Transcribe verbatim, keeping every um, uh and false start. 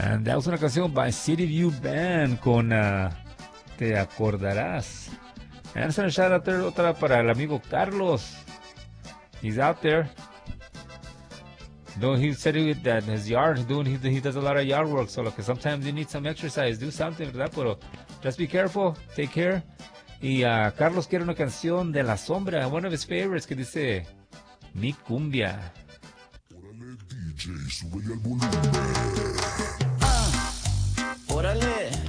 And that was una canción by City View Band con uh, Te Acordarás. And I'm gonna shout out there otra para el amigo Carlos. He's out there. No, he said he, that his yard, doing he, he does a lot of yard work. So, like, sometimes you need some exercise, do something, ¿verdad? Pero just be careful, take care. Y uh, Carlos quiere una canción de La Sombra, one of his favorites, que dice Mi Cumbia. Órale, D J, súbele al volumen. Ah, órale.